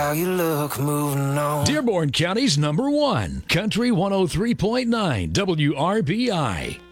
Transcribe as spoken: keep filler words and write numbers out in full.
How you look moving on. Dearborn County's number one, Country one oh three point nine W R B I.